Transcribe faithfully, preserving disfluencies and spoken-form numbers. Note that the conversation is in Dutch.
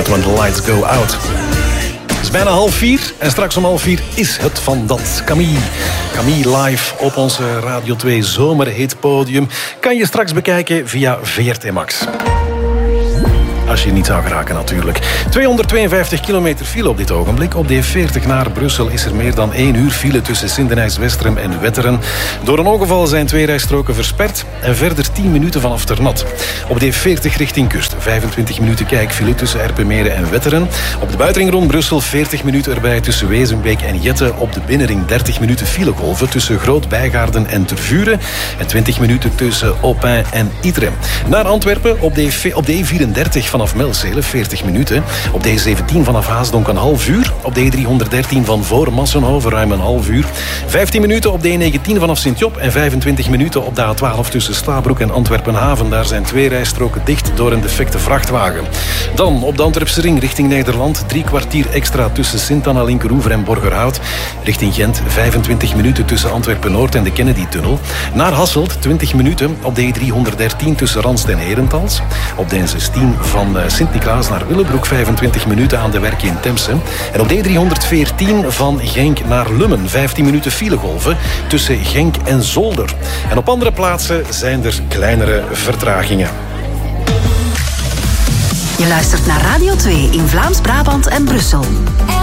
met When the Lights Go Out. Het is bijna half vier en straks om half vier is het van dat. Camille. Camille live op onze Radio twee Zomerhit podium. Kan je straks bekijken via V R T Max. Als je niet zou geraken natuurlijk. tweehonderdtweeënvijftig kilometer file op dit ogenblik. Op de E veertig naar Brussel is er meer dan één uur file tussen Sindenijs-Westrem en Wetteren. Door een ongeval zijn twee rijstroken versperd en verder tien minuten vanaf Ternat. Op de E veertig richting kust vijfentwintig minuten kijkfile tussen Erpenmeren en Wetteren. Op de buitenring rond Brussel veertig minuten erbij tussen Wezenbeek en Jette. Op de binnenring dertig minuten filegolven tussen Groot-Bijgaarden en Tervuren. En twintig minuten tussen Aupin en Ytrem. Naar Antwerpen op de, op de E vierendertig van vanaf Melzele, veertig minuten. Op de E zeventien vanaf Haasdonk een half uur. Op de E driehonderddertien van voor Massenhoven ruim een half uur. vijftien minuten op de E negentien vanaf Sint-Job en vijfentwintig minuten op de A twaalf tussen Stabroek en Antwerpen-Haven. Daar zijn twee rijstroken dicht door een defecte vrachtwagen. Dan op de Antwerpse ring richting Nederland. Drie kwartier extra tussen Sint-Anna, Linkeroever en Borgerhout. Richting Gent vijfentwintig minuten tussen Antwerpen-Noord en de Kennedy-tunnel. Naar Hasselt twintig minuten op de E driehonderddertien tussen Ranst en Herentals. Op de N zestien van Sint-Niklaas naar Willebroek vijfentwintig minuten aan de werk in Temse. En op de E driehonderdveertien van Genk naar Lummen vijftien minuten filegolven tussen Genk en Zolder. En op andere plaatsen zijn er kleinere vertragingen. Je luistert naar Radio twee in Vlaams-Brabant en Brussel.